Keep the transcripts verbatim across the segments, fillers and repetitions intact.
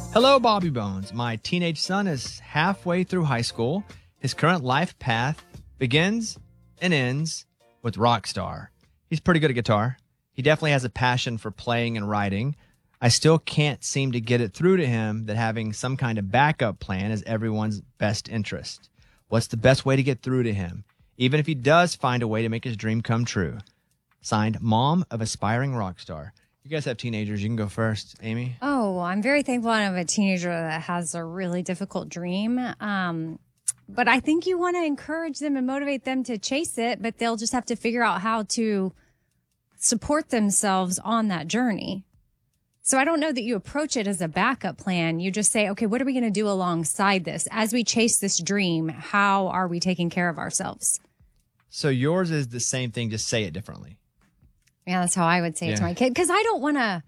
Hello, Bobby Bones. My teenage son is halfway through high school. His current life path begins and ends with rock star. He's pretty good at guitar. He definitely has a passion for playing and writing. I still can't seem to get it through to him that having some kind of backup plan is everyone's best interest. What's the best way to get through to him, even if he does find a way to make his dream come true? Signed, Mom of Aspiring Rock Star. You guys have teenagers. You can go first, Amy. Oh, I'm very thankful I have a teenager that has a really difficult dream. Um, but I think you want to encourage them and motivate them to chase it, but they'll just have to figure out how to support themselves on that journey. So I don't know that you approach it as a backup plan. You just say, okay, what are we going to do alongside this? As we chase this dream, how are we taking care of ourselves? So yours is the same thing, just say it differently. Yeah, that's how I would say Yeah. it to my kid. Because I don't want to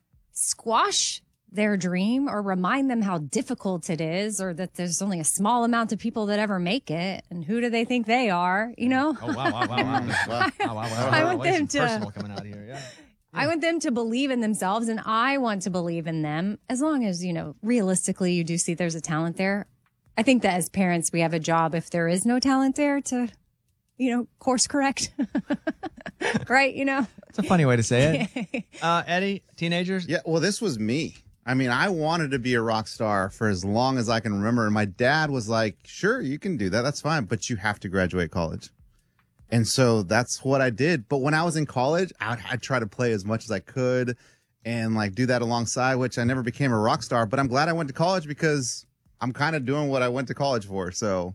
squash their dream or remind them how difficult it is, or that there's only a small amount of people that ever make it. And who do they think they are? You know? Oh, wow, wow, wow, wow. wow, wow, wow, wow. I want Wait, them some to- personal coming out here, yeah. I want them to believe in themselves, and I want to believe in them, as long as, you know, realistically you do see there's a talent there. I think that as parents, we have a job, if there is no talent there, to, you know, course correct. Right? You know? It's a funny way to say it. Uh, Eddie, teenagers? Yeah, well, this was me. I mean, I wanted to be a rock star for as long as I can remember. And my dad was like, sure, you can do that. That's fine. But you have to graduate college. And so that's what I did. But when I was in college, I'd, I'd try to play as much as I could and like do that alongside, which I never became a rock star. But I'm glad I went to college because I'm kind of doing what I went to college for. So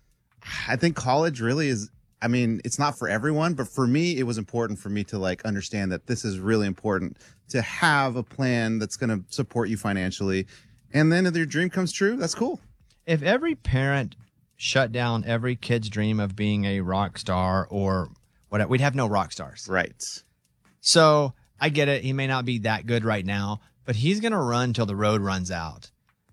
I think college really is, I mean, it's not for everyone, but for me, it was important for me to like understand that this is really important to have a plan that's going to support you financially. And then if your dream comes true, that's cool. If every parent shut down every kid's dream of being a rock star or whatever, we'd have no rock stars. Right. So I get it. He may not be that good right now, but he's going to run till the road runs out.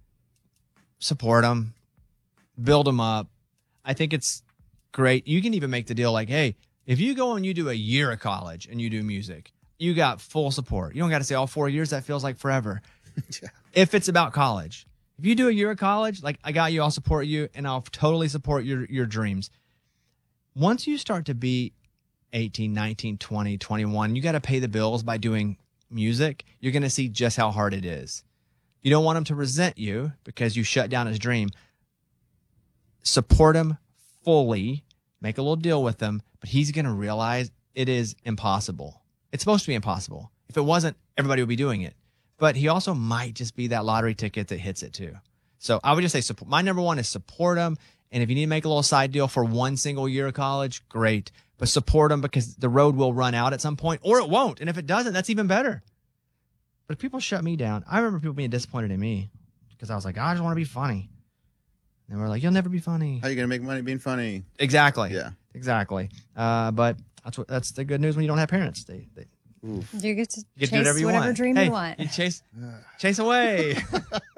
Support him, build him up. I think it's great. You can even make the deal like, hey, if you go and you do a year of college and you do music, you got full support. You don't got to say all four years. That feels like forever. Yeah. If it's about college. If you do a year of college, like I got you, I'll support you, and I'll totally support your, your dreams. Once you start to be eighteen, nineteen, twenty, twenty-one, you got to pay the bills by doing music. You're going to see just how hard it is. You don't want him to resent you because you shut down his dream. Support him fully, make a little deal with him, but he's going to realize it is impossible. It's supposed to be impossible. If it wasn't, everybody would be doing it. But he also might just be that lottery ticket that hits it too. So I would just say support. My number one is support him. And if you need to make a little side deal for one single year of college, great. But support him because the road will run out at some point, or it won't. And if it doesn't, that's even better. But if people shut me down, I remember people being disappointed in me because I was like, I just want to be funny. And they were like, you'll never be funny. How are you going to make money being funny? Exactly. Yeah. Exactly. Uh, but that's what that's the good news when you don't have parents. They, they You get to you get to chase do whatever you whatever want. dream Hey, you want. You chase, chase away.